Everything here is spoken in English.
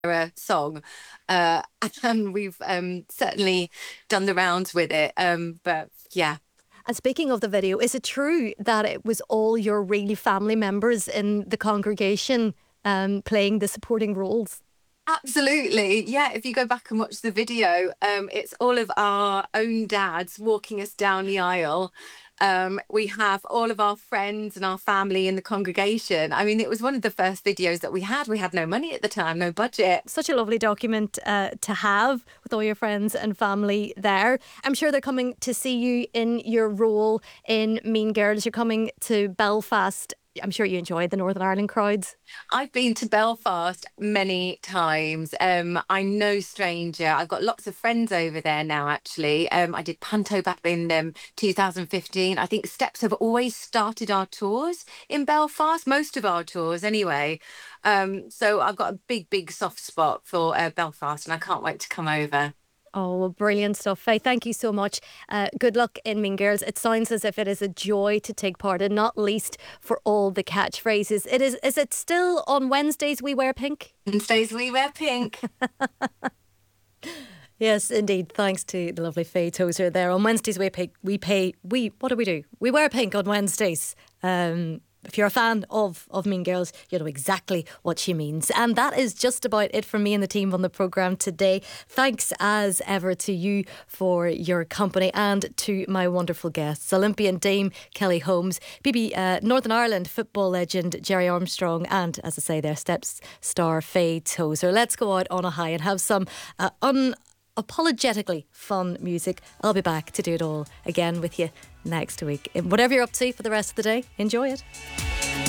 song, uh, and we've certainly done the rounds with it. But yeah. And speaking of the video, is it true that it was all your real family members in the congregation playing the supporting roles? Absolutely. Yeah, if you go back and watch the video, it's all of our own dads walking us down the aisle. We have all of our friends and our family in the congregation. I mean, it was one of the first videos that we had. We had no money at the time, no budget. Such a lovely document to have with all your friends and family there. I'm sure they're coming to see you in your role in Mean Girls. You're coming to Belfast. I'm sure you enjoy the Northern Ireland crowds. I've been to Belfast many times. I'm no stranger. I've got lots of friends over there now, actually. I did Panto back in 2015. I think Steps have always started our tours in Belfast, most of our tours anyway. So I've got a big, big soft spot for Belfast, and I can't wait to come over. Oh, well, brilliant stuff, Faye. Thank you so much. Good luck in Mean Girls. It sounds as if it is a joy to take part in, not least for all the catchphrases. Is it still on Wednesdays we wear pink? Wednesdays we wear pink. Yes, indeed. Thanks to the lovely Faye Tozer there. On Wednesdays what do we do? We wear pink on Wednesdays. If you're a fan of Mean Girls, you know exactly what she means. And that is just about it from me and the team on the programme today. Thanks as ever to you for your company and to my wonderful guests, Olympian dame Kelly Holmes, Northern Ireland football legend Jerry Armstrong, and, as I say, their Steps star Faye Tozer. Let's go out on a high and have some unapologetically fun music. I'll be back to do it all again with you next week. And whatever you're up to for the rest of the day, enjoy it.